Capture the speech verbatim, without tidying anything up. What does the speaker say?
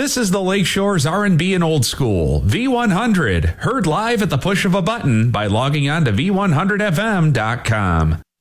This is the Lakeshore's R and B and Old School, V one hundred, heard live at the push of a button by logging on to V one hundred F M dot com.